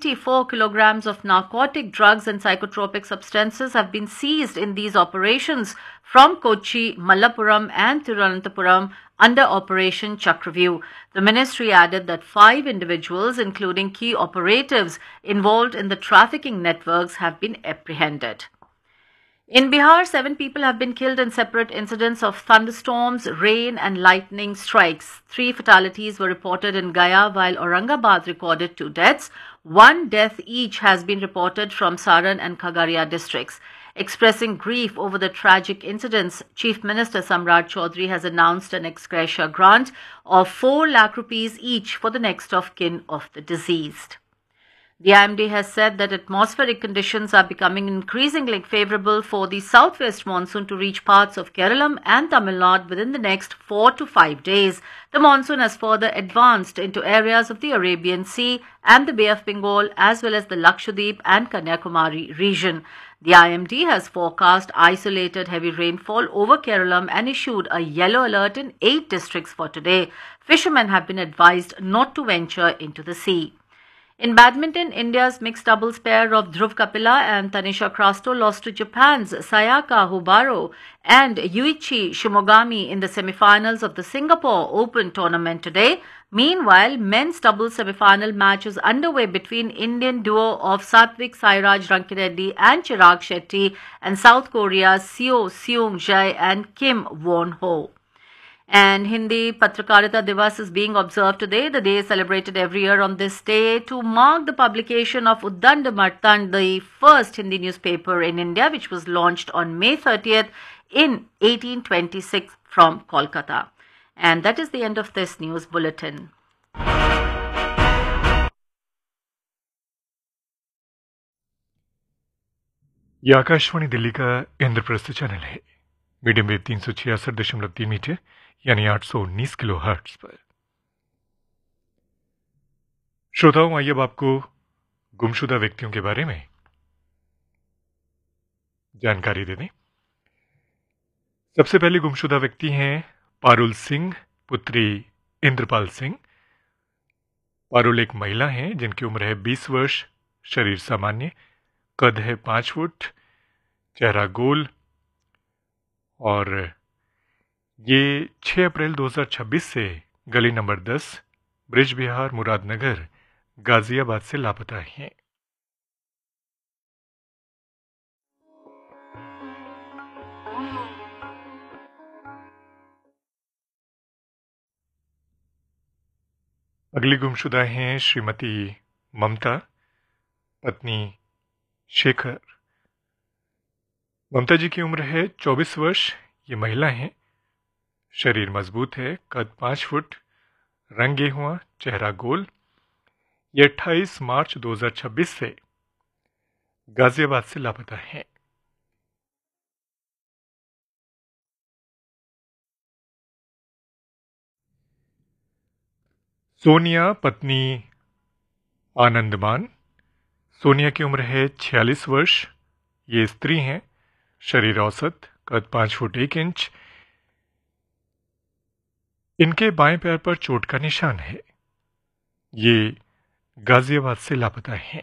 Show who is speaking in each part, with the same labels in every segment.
Speaker 1: 74 kilograms of narcotic drugs and psychotropic substances have been seized in these operations from Kochi, Malappuram and Thiruvananthapuram under Operation Chakravyuh. The ministry added that 5 individuals, including key operatives involved in the trafficking networks, have been apprehended. In Bihar, 7 people have been killed in separate incidents of thunderstorms, rain and lightning strikes. 3 fatalities were reported in Gaya, while Aurangabad recorded 2 deaths. 1 death each has been reported from Saran and Khagaria districts. Expressing grief over the tragic incidents, Chief Minister Samrat Chaudhary has announced an ex gratia grant of 4 lakh rupees each for the next of kin of the deceased. The IMD has said that atmospheric conditions are becoming increasingly favorable for the southwest monsoon to reach parts of Kerala and Tamil Nadu within the next 4 to 5 days. The monsoon has further advanced into areas of the Arabian Sea and the Bay of Bengal, as well as the Lakshadweep and Kanyakumari region. The IMD has forecast isolated heavy rainfall over Kerala and issued a yellow alert in 8 districts for today. Fishermen have been advised not to venture into the sea. In badminton, India's mixed doubles pair of Dhruv Kapila and Tanisha Crasto lost to Japan's Sayaka Hibaro and Yuichi Shimogami in the semi-finals of the Singapore Open tournament today. Meanwhile, men's doubles semi-final match is underway between Indian duo of Satvik Sairaj Rankireddy and Chirag Shetty and South Korea's Seo Seung-jae and Kim Won-ho. And Hindi Patrakarita Divas is being observed today. The day is celebrated every year on this day to mark the publication of Uddand Martand, the first Hindi newspaper in India, which was launched on May 30th in 1826 from Kolkata. And that is the end of this news bulletin.
Speaker 2: यह आकाशवाणी दिल्ली का Indraprastha channel है। Medium wave 366.3 metre यानी 819 kilo hertz पर। श्रोताओं, आइए अब आपको गुमशुदा व्यक्तियों के बारे में जानकारी दे दें। सबसे पहले गुमशुदा व्यक्ति हैं पारुल सिंह पुत्री इंद्रपाल सिंह। पारुल एक महिला हैं जिनकी उम्र है 20 वर्ष, शरीर सामान्य, कद है 5 फुट, चेहरा गोल और ये 6 अप्रैल 2026 से गली नंबर 10, ब्रिज बिहार, मुरादनगर, गाजियाबाद से लापता हैं। अगली गुमशुदा हैं श्रीमती ममता, पत्नी शेखर। ममता जी की उम्र है 24 वर्ष। ये महिला हैं, शरीर मजबूत है, कद 5 फुट, रंग गेहुआ, चेहरा गोल। ये 28 मार्च 2026 से गाजियाबाद से लापता हैं। सोनिया, पत्नी आनंदमान। सोनिया की उम्र है 46 वर्ष। ये स्त्री हैं, शरीर औसत, कद 5 फुट 1 इंच। इनके बाएं पैर पर चोट का निशान है। ये गाजियाबाद से लापता हैं।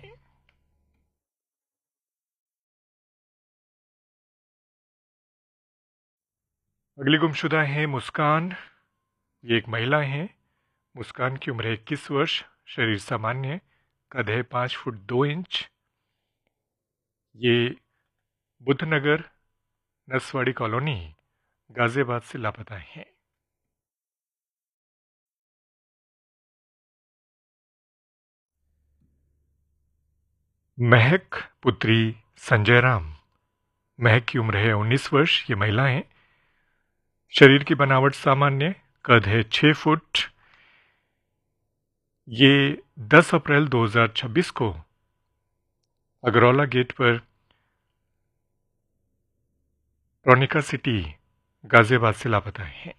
Speaker 2: अगली गुमशुदा है मुस्कान। ये एक महिला हैं। मुस्कान की उम्र है 21 वर्ष, शरीर सामान्य, कद है 5 फुट 2 इंच। ये बुद्धनगर, नसवाड़ी कॉलोनी, गाजियाबाद से लापता हैं। महक पुत्री संजय राम। महक की उम्र है 19 वर्ष। ये महिला हैं। शरीर की बनावट सामान्य, कद है 6 फुट। ये 10 अप्रैल 2026 को अगरौला गेट पर ट्रॉनिका सिटी, गाजियाबाद से लापता हैं।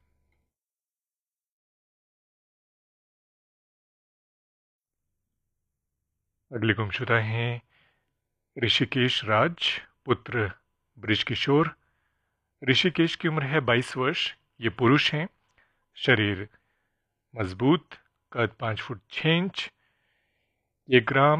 Speaker 2: अगले गुमशुदा हैं ऋषिकेश राज, पुत्र ब्रिजकिशोर। ऋषिकेश की उम्र है 22 वर्ष। ये पुरुष हैं। शरीर मजबूत, कद 5 फुट 6 इंच। ये ग्राम